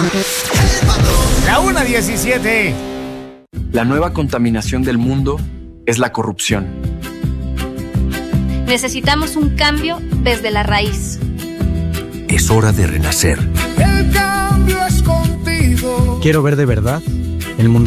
La 1:17. La nueva contaminación del mundo es la corrupción. Necesitamos un cambio desde la raíz. Es hora de renacer. El cambio es contigo. Quiero ver de verdad el mundo